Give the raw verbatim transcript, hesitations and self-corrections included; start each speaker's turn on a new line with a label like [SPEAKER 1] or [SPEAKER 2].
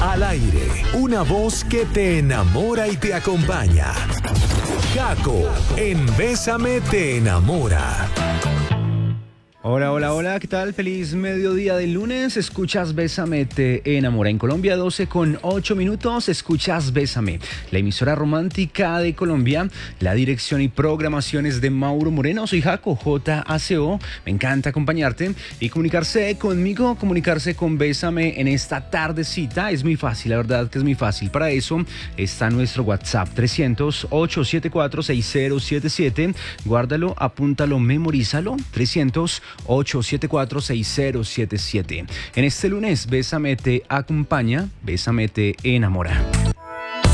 [SPEAKER 1] Al aire, una voz que te enamora y te acompaña. Jaco, en Bésame te enamora.
[SPEAKER 2] Hola, hola, hola, ¿qué tal? Feliz mediodía del lunes. Escuchas Bésame te enamora. En Colombia, doce con ocho minutos. Escuchas Bésame, la emisora romántica de Colombia. La dirección y programación es de Mauro Moreno. Soy Jaco, J A C O. Me encanta acompañarte y comunicarse conmigo, comunicarse con Bésame en esta tardecita. Es muy fácil, la verdad que es muy fácil. Para eso está nuestro WhatsApp trescientos, ochocientos setenta y cuatro, sesenta setenta y siete. Guárdalo, apúntalo, memorízalo. trescientos, ochocientos setenta y cuatro, sesenta setenta y siete. En este lunes, Bésame te acompaña, Bésame te enamora.